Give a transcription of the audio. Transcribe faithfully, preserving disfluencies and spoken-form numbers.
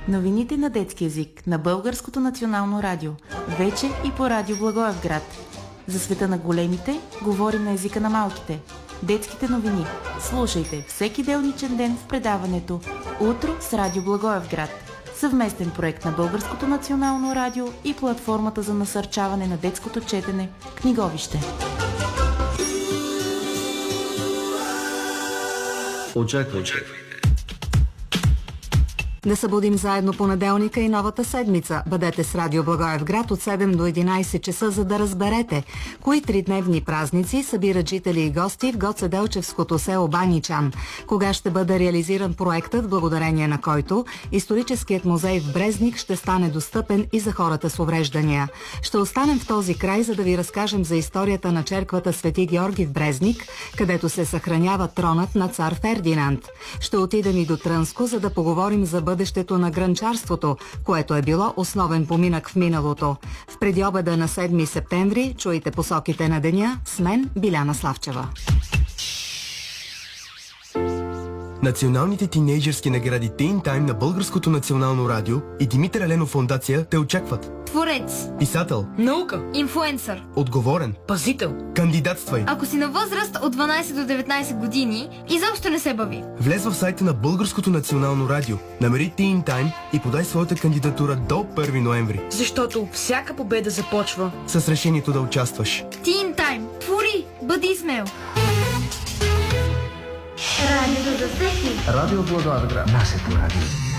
Новините на детски език на Българското национално радио. Вече и по радио Благоевград. За света на големите говорим на езика на малките. Детските новини. Слушайте всеки делничен ден в предаването Утро с радио Благоевград. Съвместен проект на Българското национално радио и платформата за насърчаване на детското четене Книговище. Очаквайте. Да събудим заедно понеделника и новата седмица. Бъдете с Радио Благоевград от седем до единайсет часа, за да разберете кои тридневни празници събират жители и гости в Гоцеделчевското село Баничан. Кога ще бъде реализиран проектът, благодарение на който историческият музей в Брезник ще стане достъпен и за хората с увреждания. Ще останем в този край, за да ви разкажем за историята на черквата Свети Георги в Брезник, където се съхранява тронът на цар Фердинанд. Ще отидем и до Трънско, за да поговорим за бъдещето на грънчарството, което е било основен поминък в миналото. В предобеда на седми септември чуйте посоките на деня с мен, Биляна Славчева. Националните тинейджърски награди Teen Time на Българското национално радио и Димитър Еленов фондация те очакват. Творец, писател, наука, инфлуенсър, отговорен, пазител. Кандидатствай. Ако си на възраст от дванайсет до деветнайсет години, изобщо не се бави. Влез в сайта на Българското национално радио, намери Teen Time и подай своята кандидатура до първи ноември. Защото всяка победа започва с решението да участваш. Teen Time. Твори, бъди смел. Радиото за всеки. Радио Благоевград. Нашето радио.